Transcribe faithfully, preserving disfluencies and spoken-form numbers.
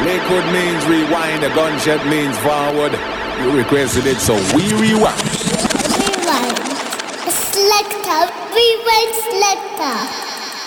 Lakewood means rewind, a gunshot means forward. You requested it, so we rewind. Rewind. Selector, rewind selector.